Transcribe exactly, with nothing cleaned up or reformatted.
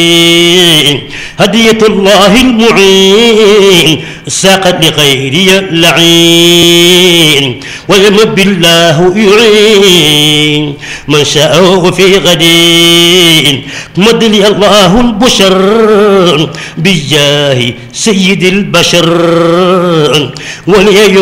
هدية الله المعين ساقت لغيري اللعين والمب الله يعين من شاء في غدين مد لي الله البشر بجاه سيد البشر ولي